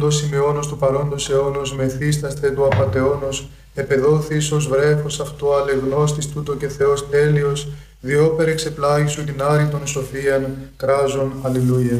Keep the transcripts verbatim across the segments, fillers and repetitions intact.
Αγιός Σημειώνος του παρόντος αιώνος, μεθύσταστε του απατεώνος, επεδόθης ως βρέφος αυτό αλεγνώστης τούτο και Θεός τέλειος, διόπερ εξεπλάγει σου την άρρητον σοφίαν, κράζον, αλληλούια.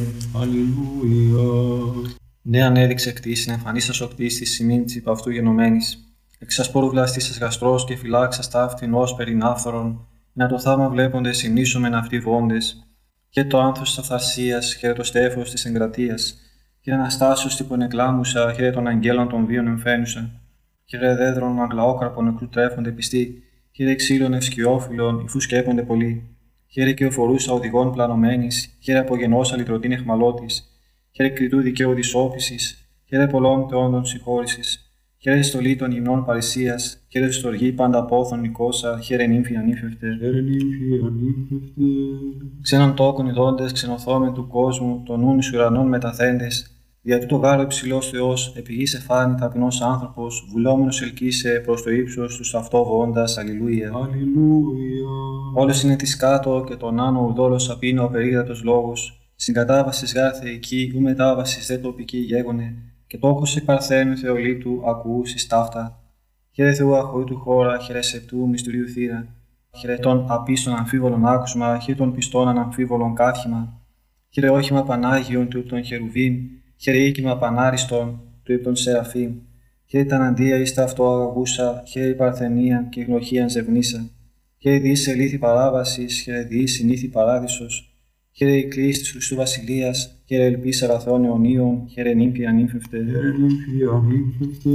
Αλληλούια. Ναι, ανέδειξε κτήσιν, εμφανίσας ο κτίστης σημείν της υπ' αυτού γενομένης. Εξασπόρου βλαστήσας γαστρός και φυλάξας ταύτην ως περιν άφθορον, να το θαύμα βλέποντες συνήσομεν αυτοί βόντες. Και το άνθος της αυθαρσίας, χαίρε το στέφος της εγκρατείας, χαίρε Αναστάσεως τύπων εκλάμουσα, χαίρε των αγγέλων των βίων εμφαίνουσα. Χαίρε δέδρων αγλαόκραπων νεκρού τρέφονται πιστοί, χαίρε ξύλων ευσκιόφυλλων, υφού σκέπονται πολλοί. Χαίρε και οφορούσα οδηγών πλανωμένης, χαίρε απογενώσα λυτρωτήν εχμαλώτης. Χαίρε κριτού δικαίου δυσόπισης, χαίρε πολλών θεόντων συγχώρησης. Χαίρε στολή των γυμνών παρησίας, χαίρε στοργή πάντα πόθων νικόσα, χαίρε νύμφη ανήφευτε. Χαίρε νύμφη ανήφευτε. Ξένων τόκων ειδώντες, ξενοθόμεν του κόσμου, των νουν εις ουρανών μεταθέντες. Δια τούτο γάρο υψηλός Θεός, επί γης εφάνη ταπεινός άνθρωπος, βουλόμενος ελκύσε προς το ύψος του αυτό βόντας. Αλληλούια. Αλληλούια. Όλος είναι της κάτω και τον άνω ουδόλος απίνω απερίγρατος λόγος. Συγκατάβασης γάρ θεϊκή, ου μετάβασης δε τοπική γέγονε, και τόκος εκ παρθένου Θεολίτου ακούσεις ταύτα. Χαίρε Θεού αχωρήτου χώρα, χαίρε σεπτού μυστηρίου θύρα. Χαίρε των απίστων αμφίβολων άκουσμα, χαίρε των πιστών αναμφίβολων κάθιμα. Χαίρε όχημα Πανάγιον του των Χερουβίμ, χαίρε οίκημα Πανάριστον του υπ' των Σεραφείμ. Χαίρε τα αναντία εις τα αυτό αγαγούσα, χαίρε η παρθενία και γνωχίαν ζευνήσα. Χαίρε διείς ελήθη παράβασης, χαίρε διείς συνήθη παράδεισος. Χαίρε η κλίση της Χριστού Βασιλείας, χαίρε ελπίς αγαθών αιωνίων, χαίρε νύμφη ανήφευτε. Χαίρε νύμφη ανήφευτε.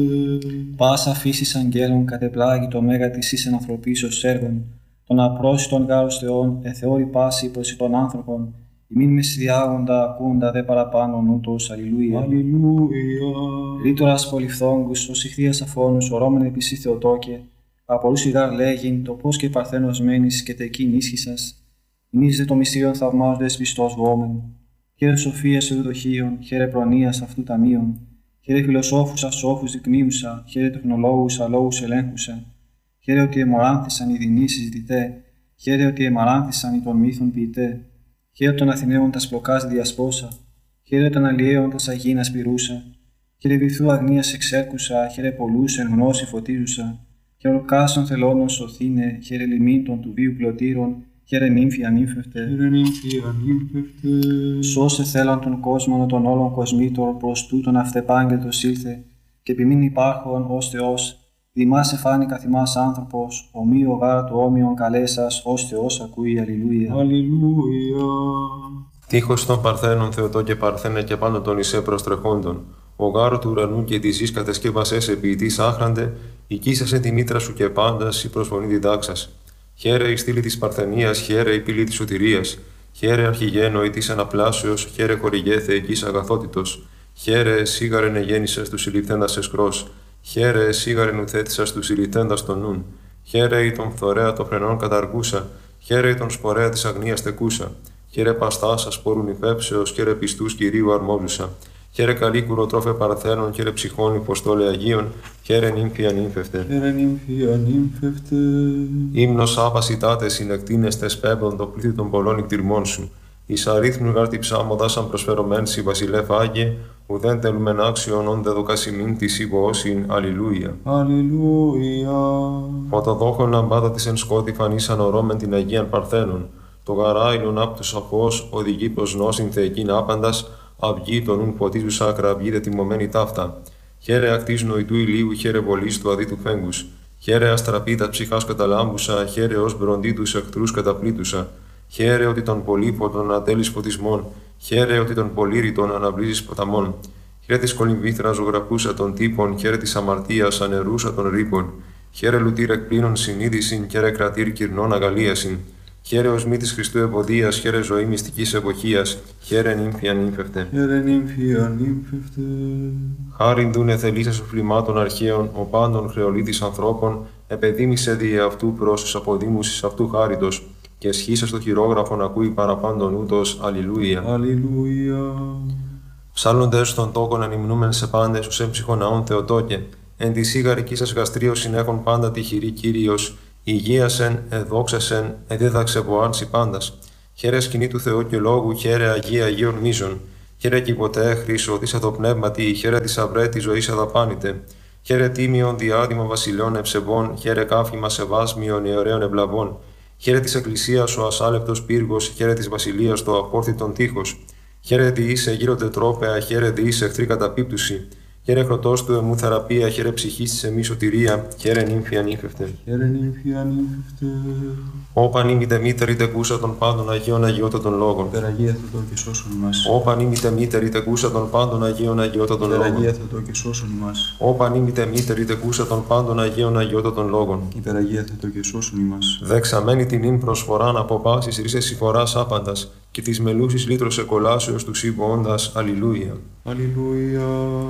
Πάσα φύσης αγγέλων κατεπλάγει το μέγα της εις ενανθρωπίσεως έργων, των απρόσιτων γάρος Θεών, εθεώρη πάση προς των άνθρωπων, ημίν μεσδιάγοντα ακούντα δε παραπάνω νούτος. Αλληλούια. Αλληλούια. Ρήτορας πολυφθόγκους, ως ηχθείας αφώνους, ορώμεν επισή Θεοτόκε, απορούς ηγάρ λέγειν, το πώς και παρθένος μένεις και τεκείν ίσχυσας. Ημείς δε το μυστήριον θαυμάζοντες πιστός βόμεν. Χαίρε σοφίας ευδοχίων, χαίρε προνοίας αυτού ταμείων. Χαίρε φιλοσόφους ασόφους δεικνύουσα, χαίρε τεχνολόγους αλόγους ελέγχουσα. Χαίρε ότι εμοράνθησαν οι δεινοί συζητητέ, χαίρε ότι εμαράνθησαν οι των μύθων ποιητέ. Χαίρε των Αθηναίων τα σπλοκάς διασπόσα, χαίρε των Αλλιέων τα σαγίνας πυρούσα. Χαίρε βυθού αγνίας εξέρκουσα, χαίρε πολλούς εν γνώση φωτίζουσα. Χαίρε οκάσων θελώνων σωθήνε, χαίρε λιμήν των του βίου πλωτήρων. Χαίρε νύμφη ανήφευτε. Χαίρε νύμφη ανήφευτε. Σώσε θέλαν τον κόσμο των όλων κοσμήτων, προς τούτον αυτεπάγγελτος ήλθε, και επιμήν υπάρχον ως Θεός. Δημάς εφάνη καθημάς άνθρωπος, ομοίο γάρα του όμοιον καλέσας, ως Θεός ακούει. Αλληλούια. Αλληλούια. Τείχος των Παρθένων Θεοτό και Παρθένε και πάνω των Ισέ προστρεχόντων. Ο γάρο του ουρανού και της γης κατεσκεύασες ποιητής άχραντε, οικίσασε τη μήτρα σου και πάντας η προσφωνή διδάξας. Χαίρε η στήλη της Παρθενίας, χαίρε η πύλη της σωτηρίας. Χαίρε αρχηγένο ή της αναπλάσεως, χαίρε χορηγέ θεϊκής αγαθότητος. Χαίρε σίγαρεν εγέννησες του συλληφθέντας εσκρός. Χαίρε σίγαρεν ουθέτησας του συλληφθέντας των νουν. Χαίρε η τον φθορέα των φρενών καταργούσα. Χαίρε η τον σπορέα της αγνίας τεκούσα. Χαίρε παστάσα σπόρουν υφέψεως, χαίρε πιστούς Κυρίου αρμόζουσα. Χαίρε καλή κουροτρόφε Παρθένων, χαίρε ψυχών υποστόλε Αγίων, χαίρε νύμφη ανήφευτε. Χαίρε νύμφη ανήφευτε. Ύμνος άπασιτάτε συνεκτίνεστες πέμπτον το πλήθη των πολλών εκτιρμών σου. Εις αρίθμου γάρτη ψάμοδας αν προσφερωμένσι βασιλεύ Άγιε, ουδέν τελούμεν άξιον όντε δοκασιμήν της υποώσιν. Αλληλούια. Αλληλούια. Φωτοδόχων λαμπάδα της εν σκότη φανίσαν ορώμεν την Αγίαν Παρθένων. Το γαράιλον απ' του σαφώς οδηγεί προς νόσιν θεϊκήν άπαντας, αυγή των ουν ποτίζουσα ακραυγή τιμωμένη ταύτα. Χαίρε ακτής νοητού ηλίου, χαίρε βολής του αδίτου φέγγους. Χαίρε αστραπίτα ψυχάς καταλάμπουσα, χαίρε ως μπροντί τους εχθρούς καταπλήτουσα. Χαίρε ότι των πολύποτων ατέλεις φωτισμών, χαίρε ότι των πολύρητων αναβλύζεις ποταμών. Χαίρε της κολυμβήθρας ζωγραφούσα των τύπων, χαίρε της αμαρτίας ανερούσα των ρήπων. Χαίρε λουτήρ εκπλήνων συνείδησιν, χαίρε κρατήρ κυρνών αγαλίασιν. Χαίρε ως μη της Χριστού ευωδίας, χαίρε ζωή μυστικής εποχίας, χαίρε νύμφη ανήφευτε. Χαίρε νύμφη ανήφευτε. Χάριν δούνε θελήσας οφλημάτων αρχαίων, ο πάντων χρεολίτης ανθρώπων, επεδίμησε δι' αυτού προς τους αποδήμους αυτού χάριτος, και σχίσα στο χειρόγραφον ακούει παραπάντων ούτως. Αλληλούια. Αλληλούια. Ψάλλοντες των τόκων ανυμνούμεν σε πάντες ως έμψυχον ναών Θεοτόκε, εν τη σίγαρική σας γαστρίος συνέχον πάντα τυχηρή Κύριος, υγείασεν, εδόξασεν, εδίδαξε βοάνση πάντας. Χαίρε σκηνή του Θεού και λόγου, χαίρε Αγία Αγίων μίζων. Χαίρε κι ποτέ, χρήσο, της το πνεύματι, χαίρε της αυρέ τη ζωή αδαπάνητε. Χαίρε τίμιον διάδημα βασιλιών ευσεβών, χαίρε κάφημα σεβάσμιων ιερέων ευλαβών. Χαίρε της εκκλησίας ο ασάλευτος πύργος, χαίρε της βασιλείας το απόρθητον τείχος. Χαίρε διήσε γύρω τετρόπαια, χαίρε διήσε εχθρή καταπίπτουση. Χαίρε χρωτός του εμού θεραπεία, χαίρε ψυχής της εμείς σωτηρία, χαίρε νύμφη ανήφευτε. Χαίρε νύμφη ανήφευτε. Όπαν ήμητε μήτερη τεκούσα των πάντων Αγίων Αγιώτατων λόγων. Υπεραγία Θεοτό και σώσον ημάς. Όπαν ήμητε μήτερη τεκούσα των πάντων Αγίων Αγιώτατων λόγων. Υπεραγία Θεοτό και σώσον ημάς. Όπαν ήμητε μήτερη τεκούσα των πάντων Αγίων Αγιώτατων λόγων. Υπεραγία Θεοτό και σώσον ημάς. Δεξαμένη την ύν προσφοράν από πάσης ρίσες συμφοράς άπαντας και της μελούσης λύτρος εκολάσεως του σύμποντας. Αλληλούια. Αλληλούια.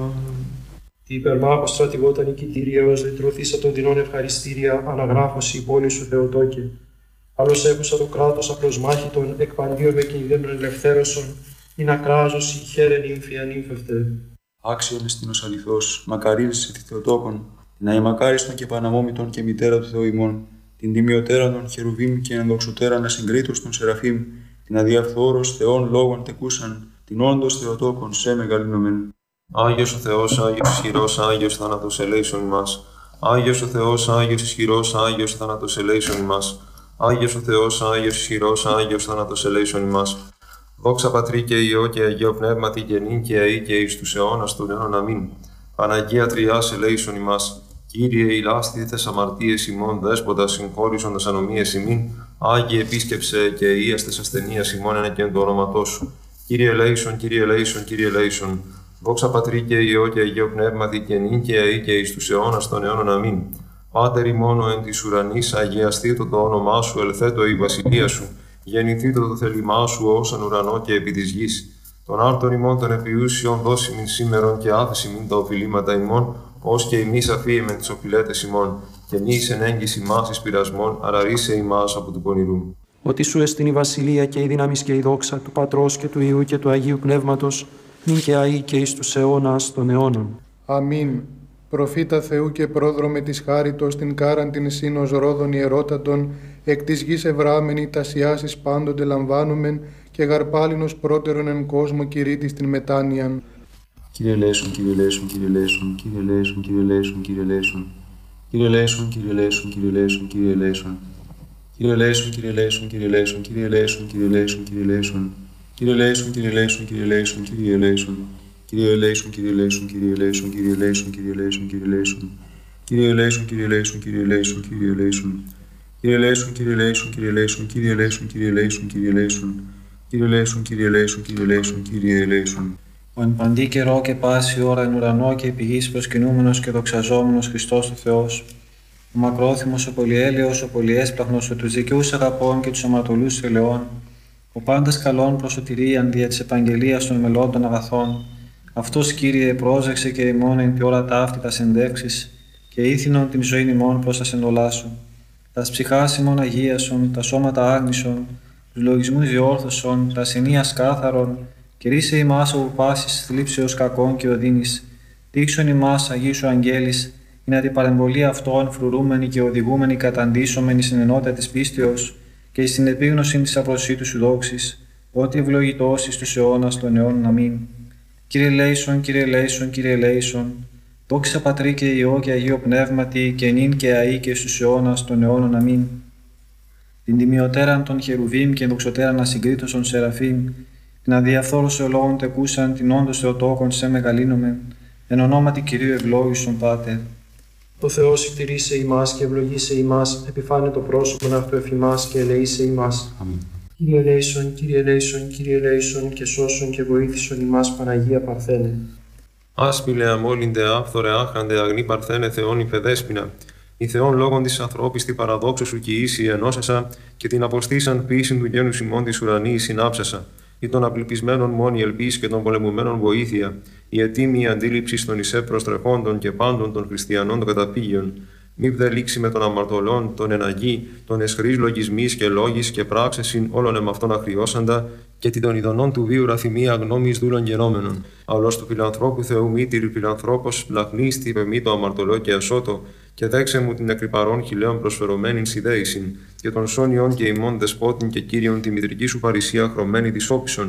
Τι υπερμάχο στρατηγόταν νικητήριαος, λυτρωθήσα των δεινών ευχαριστήρια, αναγράφωση υπόνη σου Θεοτόκε. Άλλος έχουσα το κράτος απλώς μάχητον, εκπαντίον με κινδύνων ελευθέρωσον, ειν ακράζωση, χαίρε νύμφη ανήφευτε. Άξιον εστίνος αληθώς, μακαρίλησε τη Θεοτόκον, την αημακάριστον και παναμόμητον και μητέρα του Θεού ημών, την τιμιωτέραν των χερουβίμ και ενδοξωτέραν ασυγκρίτως των σεραφείμ, την αδιαφθόρος Θεών λόγων τεκούσαν, την όντως Θεοτόκον σε μεγαλύνομεν. Άγιος ο Θεός, Άγιος ισχυρός, Άγιος θάνατος ελέησον ημάς. Άγιος ο Θεός, Άγιος ισχυρός, Άγιος θάνατος ελέησον ημάς. Άγιος ο Θεός, Άγιος ισχυρός, Άγιος θάνατος ελέησον ημάς. Δόξα Πατρί και Υιό και Αγίο Πνεύματι και νυν και αεί και εις τους αιώνας των αιώνων αμήν. Παναγία Τριάς ελέησον ημάς. Κύριε ηλάστηθες αμαρτίες ημών, δέσποτας συγχώρησοντας ανομίες ημίν. Άγιε επίσκεψε και ίαστες ασθενείας ημών ένα και εν το όνοματό σου. Κύριε ελέησον, Κύριε ελέησον, Κύριε ελέησον. Δόξα Πατρί και Υιό και Αγίο Πνεύματι και νυν και αεί και εις τους αιώνας των αιώνων αμήν. Πάτερ ημών εν της ουρανής, αγιαστήτω το όνομά σου, ελθέτω η βασιλεία σου. Γεννηθήτω το θέλημά σου ως εν ουρανό και επί της γης. Τον άρτον ημών των επιούσιων δώσιμην σήμερον και άφησιμην τα οφειλήματα ημών, ως και ημείς αφίεμεν τις οφειλέτες ημών. Και μη εις εν έγκυς ημάς εις πειρασμών, αραρίσε ημάς από του πονηρού. Ότι σου εστιν η βασιλεία και η δύναμη και η δόξα του Πατρός και του Υιού και του Αγίου Πνεύματος, νυν και αεί και εις τους αιώνας των αιώνων. Αμήν. Προφήτα Θεού και πρόδρομε της χάριτος την κάραν την σύνος ρόδων ιερότατον, εκ της γης ευράμενη τασιάσεις πάντοτε λαμβάνομεν και γαρπάλινος πρώτερον εν κόσμο κηρύττης την μετάνοιαν. Κύριε ελέησον, Κύριε ελέησον, Κύριε ελέησον, Κύριε ελέησον, Κύριε ελέησον, Κύριε ελέησον. Κύριε ελέησον, Κύριε ελέησον, Κύριε ελέησον, Κύριε ελέησον. Κύριε ελέησον, Κύριε ελέησον, Κύριε ελέησον, Κύριε ελέησον, Κύριε ελέησον, Κύριε ελέησον. Κύριε ελέησον, Κύριε ελέησον, Κύριε ελέησον, Κύριε ελέησον. Κύριε ελέησον, Κύριε ελέησον, Κύριε ελέησον, Κύριε ελέησον, Κύριε ελέησον, Κύριε ελέησον. Κύριε ελέησον, Κύριε ελέησον, Κύριε ελέησον, Κύριε ελέησον. Κύριε ελέησον, Κύριε ελέησον, Κύριε ελέησον, Κύριε ελέησον, Κύριε ελέησον, Κύριε ελέησον. Κύριε ελέησον, Κύριε ελέησον, Κύριε ελέησον, Κύριε ελέησον. Ο εν παντή καιρό και πάση ώρα εν ουρανό και επί γης προσκυνούμενος και δοξαζόμενος Χριστός ο Θεός, ο μακρόθυμος, ο πολυέλεος, ο πολυέσπλαχνος, ο τους δικαιούς αγαπών και τους αμαρτωλούς ελαιών, ο πάντας καλών προς σωτηρίαν δια της επαγγελίας των μελών αγαθών, αυτός, Κύριε, πρόσεξε και ημών εν ποιόρα ταύτη τας ενδέξεις και ήθινον την ζωήν ημών προς τα σεντολά σου. Τας ψυχάς ημών αγίασον, τα σώματα άγνησον, τους λογισμούς διόρθωσον, τα ενίας κάθαρον, και ρίσε ημάς από πάσης θλίψεως κακών και οδύνης. Δείξον ημάς Αγίου σου αγγέλης, είναι την παρεμβολή αυτών φρουρούμενοι και οδηγούμενοι καταντήσωμενοι στην ενότητα της πίστεως και στην επίγνωση της απροσίτου σου δόξης, ότι ευλογητός εις τους αιώνας των αιώνων αμήν. Κύριε ελέησον, Κύριε ελέησον, Κύριε ελέησον, δόξα Πατρί και Υιό και Αγίο Πνεύματι και νυν και αεί και στους αιώνας των αιώνων αμήν. Την τιμιωτέραν των χερουβίμ και ενδοξωτέραν ασυγκρίτωσον σεραφείμ, την αδιαφθόρωσο λόγων τεκούσαν την όντως Θεοτόκον σε μεγαλύνομεν, εν ονόματι Κυρίου ευλόγησον Πάτερ. Ο Θεός εκτηρήσε ημάς και ευλογήσε ημάς, επιφάνε το πρόσωπον αυτού εφημάς και ελεήσε ημάς. Αμήν. Κύριε ελέησον, Κύριε ελέησον, Κύριε ελέησον και σώσον και βοήθησον ημάς Παναγία Παρθένε. Άσπηλε αμόλυντε άφθορε άχαντε αγνή Παρθένε Θεόν υφεδέσποινα. Η Θεόν λόγων της ανθρώπης τη παραδόξου σου και ίση ενώσασα και την αποστήσαν ποιήσιν του γένους ημών της ουρανής συνάψασα. Ή των απληπισμένων μόνη ελπίς και των πολεμουμένων βοήθεια, η ετοίμη αντίληψη των ισέ προστρεχόντων και πάντων των χριστιανών των καταφύγιων. Μη δε λήξει με των αμαρτωλών, των εναγή, των εσχρής λογισμής και λόγης και πράξεσιν όλων εμ' αυτών αχριώσαντα, και την των ειδονών του βίου ραθυμία γνώμης δούλων γενόμενων. Αλλός του φιλανθρώπου Θεού μήτηρη φιλανθρώπος, λαχνίστη πεμεί το αμαρτωλό και ασώτο, και δέξε μου την εκρυπαρών χιλέων προσφερωμένην σιδέησιν, και των σόνιων και ημών δεσπότην και κύριων τη μητρική σου παρησία χρωμένη τη όπισον,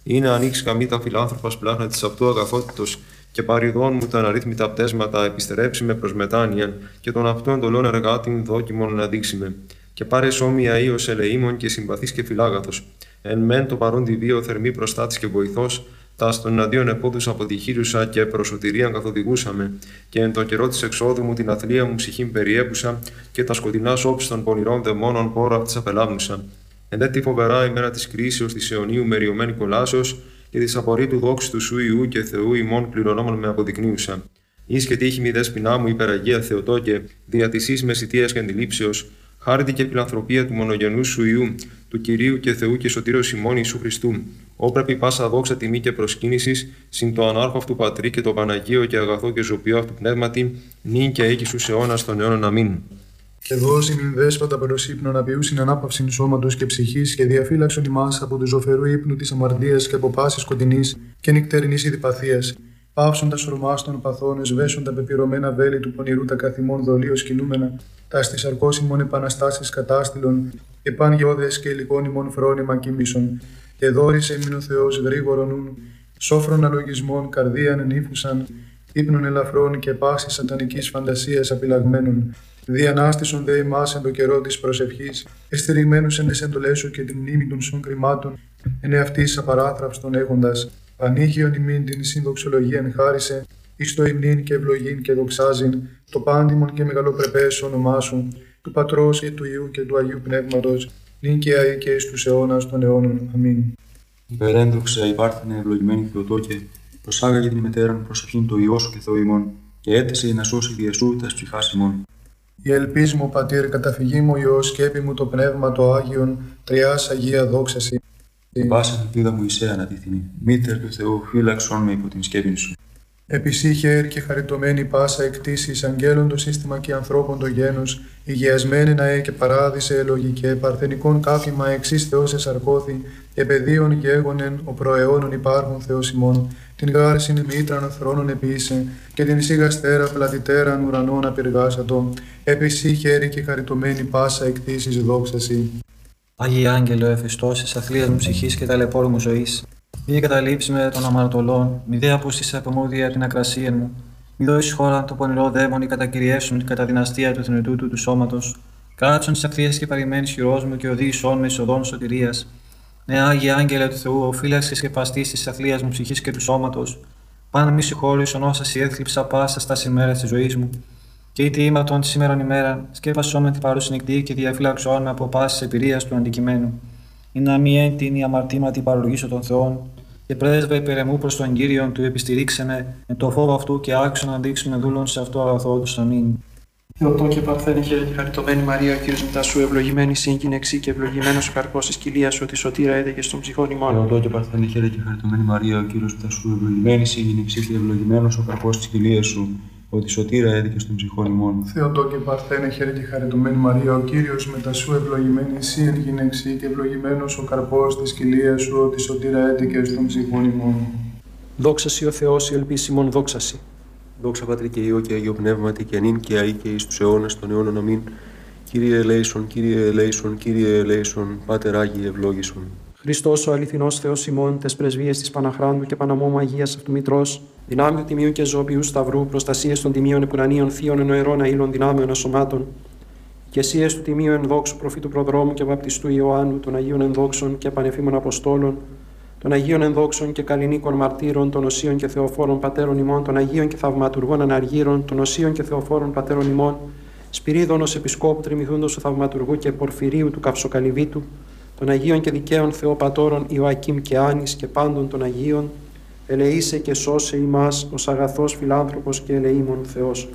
Ή να ανοίξει καμίτα φιλάνθρωπα πλάχνα τη αυτού αγαθότητο και παριδών μου τα αναρρύθμιτα πτέσματα επιστερέψει με προς μετάνοιαν και των αυτών εντολών εργάτην δόκιμον να δείξει με. Και πάρε όμοια ίω ελεήμων και συμπαθής και φιλάγαθος. Εν μεν το παρόν τη βίο θερμή προστάτης και βοηθός, τα στον εναντίον επόδους αποτυχήρουσα και προσωτηρίαν καθοδηγούσαμε, και εν το καιρό της εξόδου μου την αθλία μου ψυχήν περιέπουσα, και τα σκοτεινά όψη των πονηρών δαιμόνων πόρο αυτής απελάμνουσα. Εν δε τη φοβερά ημέρα της κρίσεως της αιωνίου μεριωμένη κολάσεως, και της απορρίτου δόξη του σου Ιού και Θεού ημών κληρονόμων με αποδεικνύουσα. Εις και τύχη μη δέσποινά μου υπεραγία Θεοτόκε, δια της εις μεσητείας και αντιλήψεως, χάρητη και φιλανθρωπία του μονογενού σου Ιού, του Κυρίου και Θεού και Σωτήρος ημών Ιησού Χριστού. Όπρεπη πάσα δόξα τιμή και προσκύνησης, συν το ανάρχο αυτού Πατρί και το Παναγίο και αγαθό και ζωπιό αυτού πνεύματι, νυν και εκεί σου αιώνας των αιώνων. Αμήν. Και δώσει νυν δέσποτα προς ύπνο να ποιούσιν ανάπαυσιν σώματος και ψυχής και διαφύλαξον ημάς από του ζωφερού ύπνου της αμαρτίας και από πάσης σκοτεινής και νυκτερινής ειδιπαθίας. Πάυσον τα σωρμάς των παθών, εσβέσον τα πεπειρωμένα βέλη του πονηρού τα καθημών δολίως κινούμενα, τα στις αρκώσιμων επαναστάσεις κατάστηλων, και παν γεώδες και υλικών ημών φρόνημα κοιμήσων. Και δόρισε ημιν ο Θεός γρήγορον νουν, σόφρον αλογισμών καρδίαν νύφουσαν, ύπνων ελαφρών και πάση σατανικής φαντασίας απειλαγμένων. Διανάστησον δε ημάς εν το καιρό της προσευχής, εστηριγμένους εν τες εντολές σου και την μνήμη των σων κρυμάτων, εν εαυτής απαράθραυστον έχοντας. Πανήγιον ημίν την συνδοξολογίαν χάρισε, εις το υμνήν και ευλογήν και δοξάζειν, το πάντιμον και μεγαλοπρεπές όνομά σου, του Πατρός και του Υιού και του Αγίου Πνεύματος, νυν και αεί και εις τους αιώνας των αιώνων. Αμήν. Υπερέντοξα υπάρθενε ευλογημένη Θεοτόκε, προσάγαγε την μετέραν προσευχήν το Υιό σου και Θεό ημών, και έθεσε να σώσει διεσού τας ψυχάς ημών. Η ελπίς μου, Πατήρ, καταφυγή μου Υιός, σκέπη μου το Πνεύμα το Άγιον, τριάς Αγία δόξαση. Την πάσα ελπίδα μου εισέ ανατίθινη, μήτερ του Θεού, φύλαξον με υπό την σκέπη σου. Επισύχε και χαριτωμένη πάσα εκτίσεις, αγγέλων το σύστημα και ανθρώπων το γένος, υγειασμένη να ε και παράδεισε ελογικέ, παρθενικών κάφημα εξής Θεός εσαρκώθη, και παιδίων γέγονεν ο προαιώνων υπάρχων Θεός ημών, την γάρσιν μήτραν θρόνων επίησε, και την σιγαστέρα πλατητέραν ουρανών απειργάσατο, επισύχε και χαριτωμένη πάσα εκτίσεις δόξαση. Άγιε Άγγελο, εφιστώσεις αθλίας μου ψυχής και ταλαιπώρου μου ζωής, μη καταλήψει με των αμαρτωλών, μη δε απούστησε από μούδια την ακρασία μου, μη δώσεις χώρα το πονηρό δαίμονι κατακυριέσουν κατά δυναστεία του θνητού του, του σώματος, κάτσον τις ακτίες και παρημένης χειρός μου και οδήγησόν με εισοδόν σωτηρίας. Ναι, Άγιε Άγγελε του Θεού, οφείλαξε και παστής της αθλίας μου ψυχής και του σώματος, πάντα μη συγχώρησον όσα σι έθλιψα πάσα στα ημέρας της ζωής μου. Και είτε ήμαρτον τη σήμερον ημέρα, σκέπασόν με την παρούση νυχτή και διαφύλαξόν με από πάση εμπειρία του αντικειμένου. Ή να μη έντυνη αμαρτήματι παρολογήσω των Θεών, και πρέσβε υπερεμού προς τον Κύριον του επιστηρίξε με, με το φόβο αυτού και άξιο να δείξουμε δούλων σε αυτό αγαθό του. Αμήν. Θεοτόκε Παρθένε χαίρε και χαριτωμένη Μαρία, ο Κύριος μετά σου, ευλογημένη σύγκυνεξή και ευλογημένος ο καρπός της κοιλίας σου, τη σωτήρα έδεκε στον ψυχών ημών. Θεοτόκε Παρθένε χαίρε και χαριτωμένη Μαρία, ο Κύριος μετά σου, ευλογημένη σύγκυνεξή και ευλογημένος ο καρπός της κοιλίας σου, ότι σωτήρα έδικε στον ψυχών ημών. Θεοτόκε Παρθένε χαίρε και χαριτωμένη Μαρία, ο Κύριος μετά σου, ευλογημένη εσύ εν γυναίξη και ευλογημένος ο καρπός της κοιλίας σου, ότι σωτήρα έδικε στον ψυχών ημών. Δόξασι ο Θεός, η ελπίσιμον δόξασι. Δόξα Πατρί και Υιό και Αγίο Πνεύματι και νυν και αεί και εις τους αιώνας των αιώνων. Αμήν. Κύριε ελέησον, Κύριε ελέησον, Κύριε ελέησον, Πάτερ Άγιε ευλόγησον. Χριστός ο αληθινός Θεός ημών, τες πρεσβείες της Παναχράντου και Παναμόμου Αγίας αυτού Μητρός, δυνάμεου τιμίου και ζώπιου σταυρού, προστασίες των τιμίων επουρανίων θείων εν οερών αήλων δυνάμεων ασωμάτων, και εσίες του τιμίου ενδόξου προφήτου προδρόμου και βαπτιστού Ιωάννου, των Αγίων ενδόξων και πανεφήμων Αποστόλων, των Αγίων ενδόξων και καλλινίκων μαρτύρων, των Οσίων και Θεοφόρων πατέρων ημών, των Αγίων και θαυματουργών αναργύρων, των Οσίων και Θεοφόρων πατέρων ημών, Σπυρίδωνος Επισκόπου Τριμηθούντος του Θαυματουργού και Πορφυρίου του Καυσοκαλυβίτου, των Αγίων και Δικαίων Θεοπατώρων Ιωακήμ και Άνης και πάντων των Αγίων, ελεήσε και σώσε ημάς ως αγαθός φιλάνθρωπος και ελεήμων Θεός.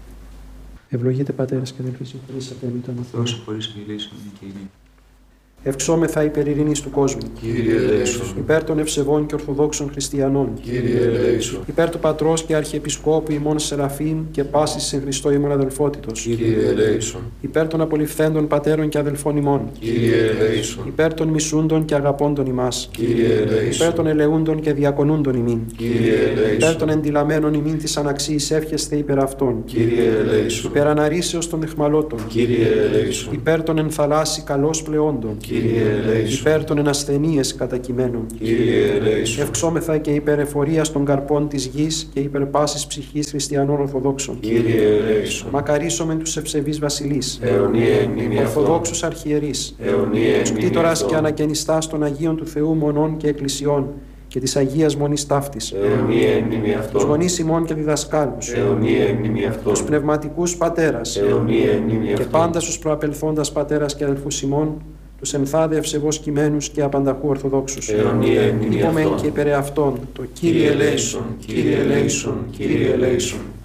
Ευλογείτε πατέρες και αδελφοί, χωρίς απέμητον ο Θεός. Χωρίς μιλήσεων και ειρήνη. Ευξόμεθα υπέρ ειρήνης του κόσμου. Κύριε ελέησον. Υπέρ των ευσεβών και ορθοδόξων χριστιανών. Κύριε ελέησον. Υπέρ του Πατρός και Αρχιεπισκόπου ημών Σεραφείμ και πάσης εν Χριστώ ημών αδελφότητος. Κύριε ελέησον. Υπέρ των απολυφθέντων πατέρων και αδελφών ημών. Κύριε ελέησον. Υπέρ των μισούντων και αγαπώντων ημάς. Κύριε ελέησον. Υπέρ των ελεούντων και διακονούντων ημίν. Κύριε ελέησον. Υπέρ των εντυλαμένων ημίν της αναξίης εύχεστε υπέρ αυτών. Κύριε ελέησον. Υπέρ αναρρήσεως των αιχμαλώτων. Κύριε ελέησον. Υπέρ των εν θαλάσσι καλώς πλεόντων. Κύριε ελέησον. Υπέρ των ενασθενείες κατακειμένων. Κύριε ελέησον. Ευξόμεθα και υπέρ εφορίας των καρπών της γης και υπέρ πάσης ψυχής χριστιανών Ορθοδόξων. Κύριε ελέησον. Μακαρίσομεν τους ευσεβείς βασιλείς, αιωνία εν μνήμη αυτών. Ορθοδόξους αρχιερείς, Αιωνία εν τους μνήμη κτήτορας αυτών. και ανακαινιστάς των Αγίων του Θεού μονών και εκκλησιών και της Αγίας Μονής Ταύτης, Αιωνία εν μνήμη τους αυτών. γονείς ημών και διδασκάλους, Αιωνία εν μνήμη αυτών. τους πνευματικούς πατέρας Αιωνία εν μνήμη και αυτών. πάντα στους προαπελθόντας πατέρας και αδελφούς ημών, τους ενθάδε ευσεβώς κειμένους και απανταχού Ορθοδόξους. Αιωνία εν μνήμη Είπομεν αυτών. και υπερ αυτών, το Κύριε ελέησον, Κύριε ελέησον, Κύριε ελέησον.